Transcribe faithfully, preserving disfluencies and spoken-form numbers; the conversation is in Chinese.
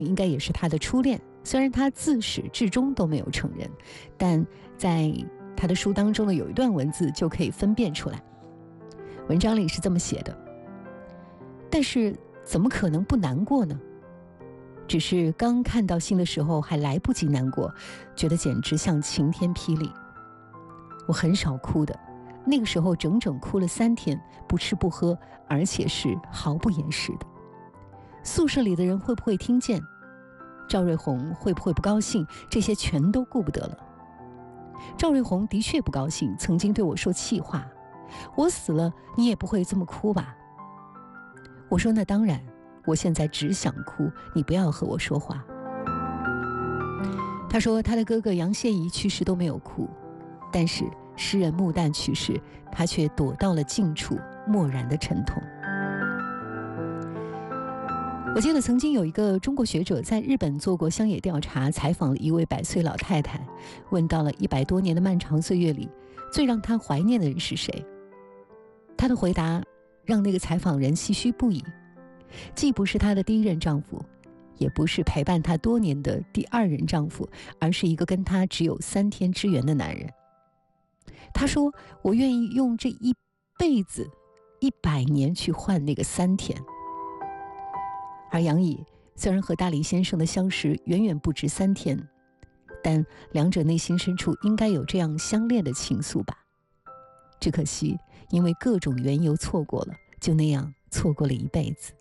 应该也是他的初恋，虽然他自始至终都没有承认，但在他的书当中的有一段文字就可以分辨出来。文章里是这么写的：但是怎么可能不难过呢？只是刚看到信的时候还来不及难过，觉得简直像晴天霹雳。我很少哭的，那个时候整整哭了三天，不吃不喝，而且是毫不掩饰的。宿舍里的人会不会听见？赵瑞红会不会不高兴？这些全都顾不得了。赵瑞红的确不高兴，曾经对我说气话：我死了你也不会这么哭吧？我说那当然，我现在只想哭，你不要和我说话。他说他的哥哥杨谢仪去世都没有哭，但是诗人穆旦去世，他却躲到了近处，默然的沉痛。我记得曾经有一个中国学者在日本做过乡野调查，采访了一位百岁老太太，问到了一百多年的漫长岁月里，最让她怀念的人是谁？她的回答让那个采访人唏嘘不已，既不是她的第一任丈夫，也不是陪伴她多年的第二任丈夫，而是一个跟她只有三天之缘的男人。她说：我愿意用这一辈子一百年去换那个三天。而杨乙虽然和大黎先生的相识远远不止三天，但两者内心深处应该有这样相恋的情愫吧。只可惜因为各种缘由错过了，就那样错过了一辈子。